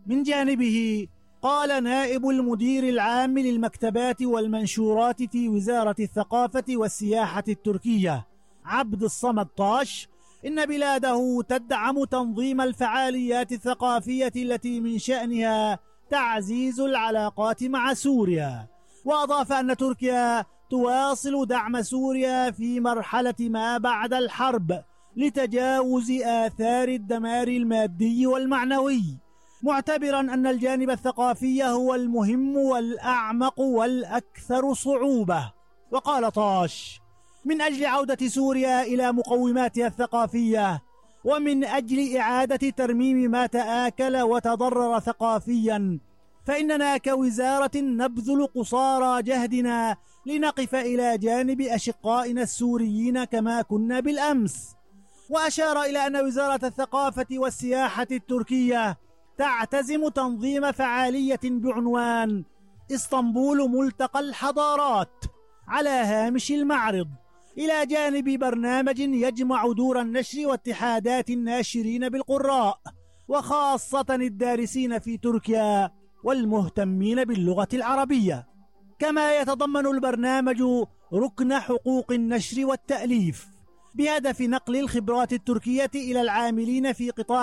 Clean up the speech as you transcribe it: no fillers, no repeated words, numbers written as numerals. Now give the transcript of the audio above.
من جانبه قال نائب المدير العام للمكتبات والمنشورات في وزارة الثقافة والسياحة التركية عبد الصمد طاش إن بلاده تدعم تنظيم الفعاليات الثقافية التي من شأنها تعزيز العلاقات مع سوريا، وأضاف أن تركيا تواصل دعم سوريا في مرحلة ما بعد الحرب لتجاوز آثار الدمار المادي والمعنوي، معتبرا أن الجانب الثقافي هو المهم والأعمق والأكثر صعوبة. وقال طاش: من أجل عودة سوريا إلى مقوماتها الثقافية ومن أجل إعادة ترميم ما تآكل وتضرر ثقافيا، فإننا كوزارة نبذل قصارى جهدنا لنقف إلى جانب أشقائنا السوريين كما كنا بالأمس. وأشار إلى أن وزارة الثقافة والسياحة التركية تعتزم تنظيم فعالية بعنوان اسطنبول ملتقى الحضارات على هامش المعرض، إلى جانب برنامج يجمع دور النشر واتحادات الناشرين بالقراء وخاصة الدارسين في تركيا والمهتمين باللغة العربية. كما يتضمن البرنامج ركن حقوق النشر والتأليف بهدف نقل الخبرات التركية إلى العاملين في قطاع